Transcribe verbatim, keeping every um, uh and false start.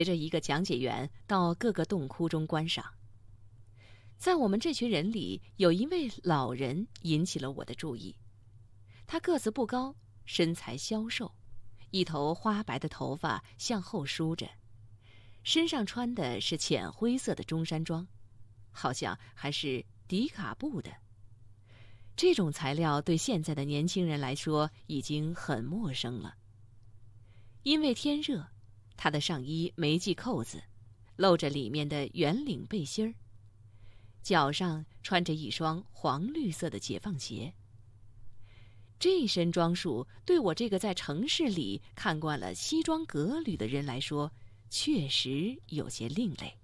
随着一个讲解员到各个洞窟中观赏。在我们这群人里，有一位老人引起了我的注意。他个子不高，身材消瘦，一头花白的头发向后梳着，身上穿的是浅灰色的中山装，好像还是迪卡布的。这种材料对现在的年轻人来说已经很陌生了。因为天热，他的上衣没系扣子，露着里面的圆领背心儿，脚上穿着一双黄绿色的解放鞋。这身装束对我这个在城市里看惯了西装革履的人来说，确实有些另类。